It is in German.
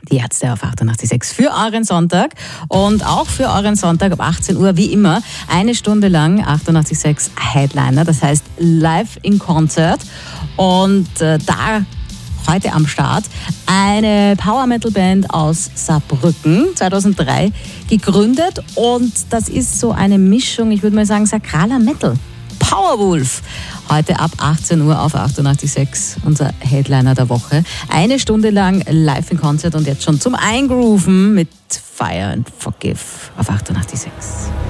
Die Ärzte auf 88.6 für euren Sonntag und auch für euren Sonntag ab 18 Uhr, wie immer, eine Stunde lang 88.6 Headliner, das heißt live in Konzert. Und da heute am Start eine Power-Metal-Band aus Saarbrücken, 2003 gegründet, und das ist so eine Mischung, ich würde mal sagen, sakraler Metal. Powerwolf. Heute ab 18 Uhr auf 88.6, unser Headliner der Woche. Eine Stunde lang live in Konzert und jetzt schon zum Eingrooven mit Fire and Forgive auf 88.6.